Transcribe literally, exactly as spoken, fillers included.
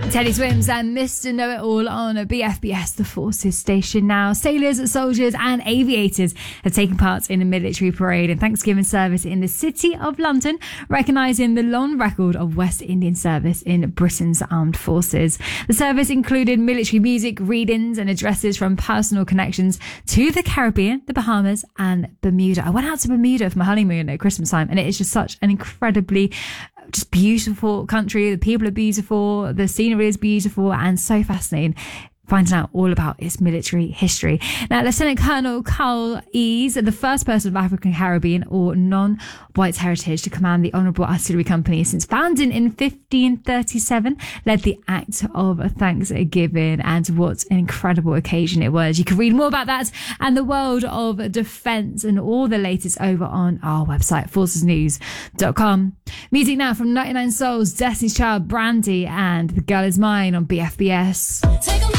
Teddy Swims and Mister Know-It-All on B F B S, the Forces Station now. Sailors, soldiers and aviators have taken part in a military parade and Thanksgiving service in the City of London, recognising the long record of West Indian service in Britain's armed forces. The service included military music, readings and addresses from personal connections to the Caribbean, the Bahamas and Bermuda. I went out to Bermuda for my honeymoon at Christmas time and it is just such an incredibly just beautiful country. The people are beautiful, the scenery is beautiful and so fascinating finding out all about its military history. Now, Lieutenant Colonel Carl Ease, the first person of African Caribbean or non-white heritage to command the Honourable Artillery Company since founding in fifteen thirty-seven, led the act of Thanksgiving, and what an incredible occasion it was. You can read more about that and the world of defence and all the latest over on our website, forces news dot com. Music now from ninety-nine Souls, Destiny's Child, Brandy and The Girl Is Mine on B F B S.